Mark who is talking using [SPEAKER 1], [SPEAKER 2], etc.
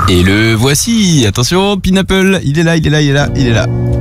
[SPEAKER 1] Et le voici, attention, Pineapple, il est là.